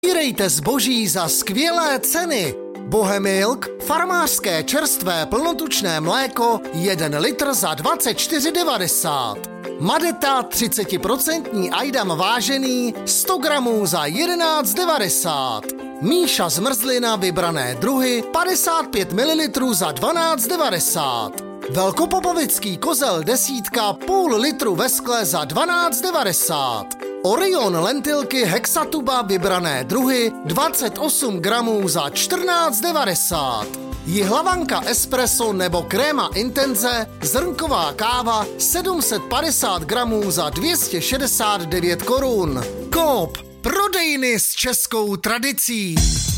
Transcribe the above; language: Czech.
Vybírejte zboží za skvělé ceny. Bohemilk, farmářské čerstvé plnotučné mléko, 1 litr za 24,90. Madeta 30% Ajdam vážený, 100 gramů za 11,90. Míša zmrzlina vybrané druhy, 55 ml za 12,90. Velkopopovický kozel desítka, půl litru ve skle za 12,90. Orion lentilky Hexatuba vybrané druhy, 28 gramů za 14,90. Jihlavanka espresso nebo kréma intenze, zrnková káva, 750 gramů za 269 korun. Coop, prodejny s českou tradicí.